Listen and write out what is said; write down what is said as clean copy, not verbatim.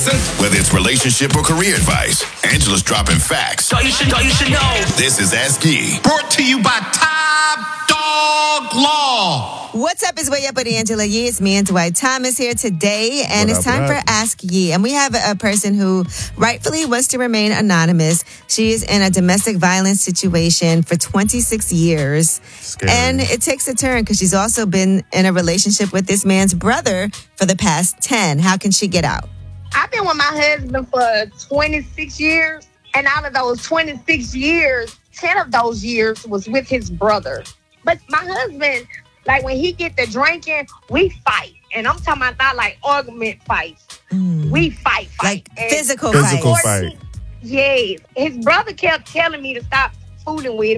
Whether it's relationship or career advice, Angela's dropping facts. Thought you should know. This is Ask Yee. Brought to you by Top Dog Law. What's up? It's Way Up with Angela Yee. It's me and Dwight Thomas here today, and it's time for Ask Yee. And we have a person who rightfully wants to remain anonymous. She is in a domestic violence situation for 26 years. Scary. And it takes a turn because she's also been in a relationship with this man's brother for the past 10. How can she get out? I've been with my husband for 26 years, and out of those 26 years, 10 of those years was with his brother. But my husband, like when he get to drinking, we fight. And I'm talking about not like argument fights. We fight. Like And physical Physical fights. fight. Yes. His brother kept telling me to stop fooling with him.